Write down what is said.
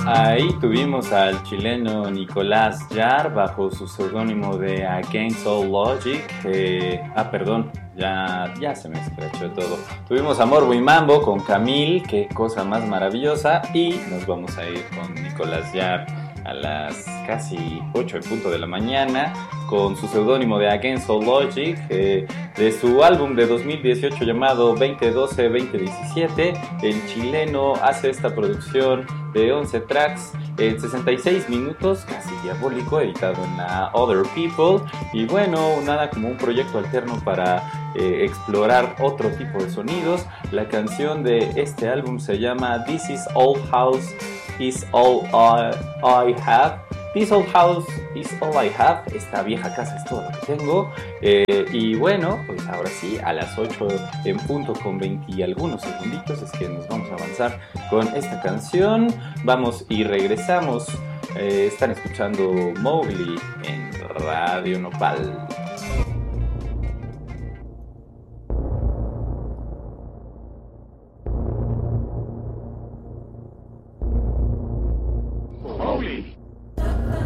Ahí tuvimos al chileno Nicolás Jar bajo su seudónimo de Against All Logic. Perdón, ya se me escrachó todo. Tuvimos a Morbo y Mambo con Camil, qué cosa más maravillosa. Y nos vamos a ir con Nicolás Jar a las casi 8 en punto de la mañana con su seudónimo de Against All Logic, de su álbum de 2018 llamado 2012-2017. El chileno hace esta producción de 11 tracks en 66 minutos, casi diabólico, editado en la Other People. Y bueno, nada como un proyecto alterno para explorar otro tipo de sonidos. La canción de este álbum se llama This Is All House Is All I Have. This Old House Is All I Have. Esta vieja casa es todo lo que tengo. Y bueno, pues ahora sí, a las 8 en punto con 20 y algunos segunditos es que nos vamos a avanzar con esta canción. Vamos y regresamos. Están escuchando Mowgli en Radio Nopal.